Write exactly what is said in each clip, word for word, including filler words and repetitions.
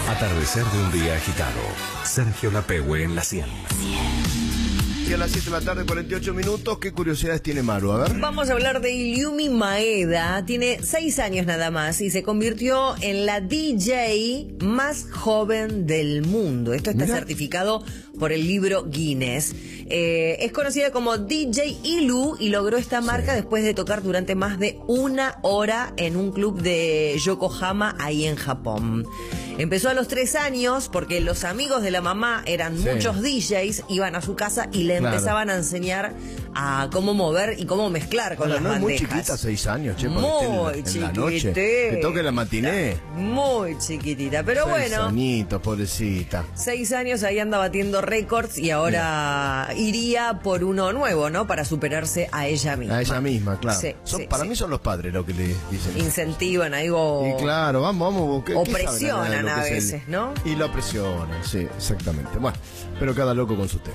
Atardecer de un día agitado. Sergio Lapehue en la cien. Y a las siete de la tarde, cuarenta y ocho minutos. ¿Qué curiosidades tiene Maru? A ver. Vamos a hablar de Iliumi Maeda. Tiene seis años nada más y se convirtió en la D J más joven del mundo. Esto está Mira. certificado por el libro Guinness. Eh, es conocida como D J Ilu y logró esta marca sí. después de tocar durante más de una hora en un club de Yokohama, ahí en Japón. Empezó a los tres años porque los amigos de la mamá eran sí. muchos D Js, iban a su casa y le claro. empezaban a enseñar a cómo mover y cómo mezclar con claro, las no bandejas. Muy chiquita, seis años, che, muy en, en la noche. Que toque la matiné. Muy chiquitita, pero seis bueno. añitos, pobrecita. Seis años, ahí anda batiendo récords y ahora Mira. iría por uno nuevo, ¿no? Para superarse a ella misma. A ella misma, claro. Sí, son, sí, para sí. mí son los padres lo que le dicen. Incentivan algo. Y claro, vamos, vamos. ¿qué, o qué presionan a veces, el... ¿no? Y lo presionan, sí, exactamente. Bueno, pero cada loco con su tema.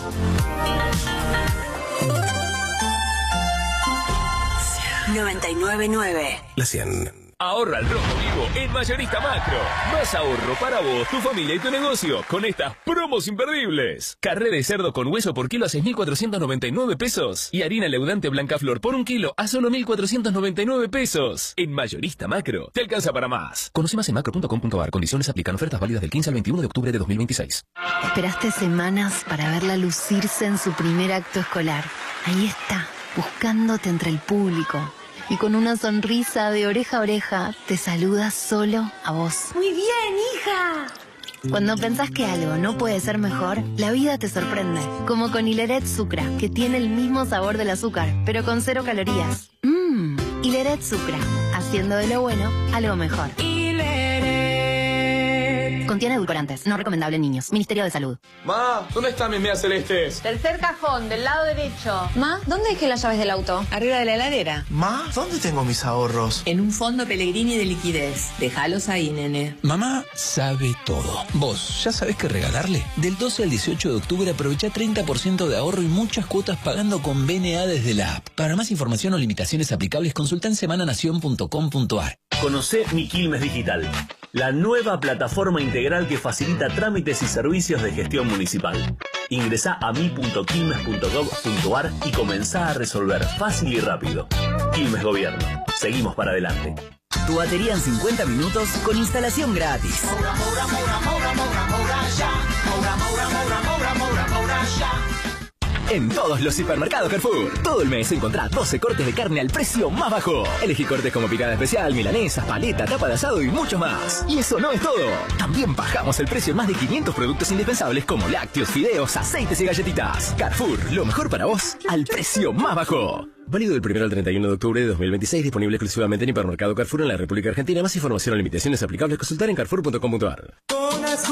noventa y nueve punto nueve. La cien. Ahorra al rojo vivo en Mayorista Macro. Más ahorro para vos, tu familia y tu negocio con estas promos imperdibles. Carré de cerdo con hueso por kilo a seis mil cuatrocientos noventa y nueve pesos. Y harina leudante Blancaflor por un kilo a solo mil cuatrocientos noventa y nueve pesos. En Mayorista Macro, te alcanza para más. Conoce más en macro punto com punto ar. Condiciones aplican. Ofertas válidas del quince al veintiuno de octubre de dos mil veintiséis. Esperaste semanas para verla lucirse en su primer acto escolar. Ahí está, buscándote entre el público. Y con una sonrisa de oreja a oreja, te saluda solo a vos. ¡Muy bien, hija! Cuando pensás que algo no puede ser mejor, la vida te sorprende. Como con Hileret Sucra, que tiene el mismo sabor del azúcar, pero con cero calorías. Mmm, Hileret Sucra, haciendo de lo bueno algo mejor. Contiene edulcorantes, no recomendable en niños. Ministerio de Salud. Ma, ¿dónde están mis medias celestes? Tercer cajón, del lado derecho. Ma, ¿dónde dejé las llaves del auto? Arriba de la heladera. Ma, ¿dónde tengo mis ahorros? En un fondo Pellegrini de liquidez. Déjalos ahí, nene. Mamá sabe todo. ¿Vos ya sabés qué regalarle? Del doce al dieciocho de octubre aprovecha treinta por ciento de ahorro y muchas cuotas pagando con B N A desde la app. Para más información o limitaciones aplicables, consulta en semananación punto com punto ar. Conocé Mi Quilmes Digital, la nueva plataforma integral que facilita trámites y servicios de gestión municipal. Ingresá a mi punto quilmes punto gov punto ar y comenzá a resolver fácil y rápido. Quilmes Gobierno. Seguimos para adelante. Tu batería en cincuenta minutos con instalación gratis. Moura, moura, moura, moura, moura, moura, ya. Moura, moura, moura, moura, moura, moura, ya. En todos los hipermercados Carrefour, todo el mes encontrá doce cortes de carne al precio más bajo. Elegí cortes como picada especial, milanesas, paleta, tapa de asado y mucho más. Y eso no es todo. También bajamos el precio en más de quinientos productos indispensables como lácteos, fideos, aceites y galletitas. Carrefour, lo mejor para vos al precio más bajo. Válido del primero al treinta y uno de octubre de dos mil veintiséis, disponible exclusivamente en Hipermercado Carrefour en la República Argentina. Más información o limitaciones aplicables, consultar en carrefour punto com punto ar.